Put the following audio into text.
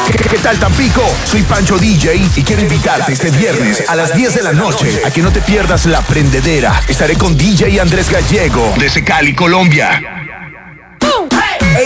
¿Qué tal, Tampico? Soy Pancho DJ y quiero invitarte este viernes a las 10 de la noche a que no te pierdas La Prendedera. Estaré con DJ Andrés Gallego desde Cali, Colombia.